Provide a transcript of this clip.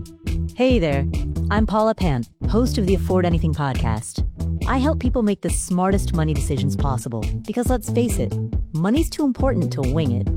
Hey there, I'm Paula Pant, host of the Afford Anything podcast. I help people make the smartest money decisions possible because let's face it, money's too important to wing it.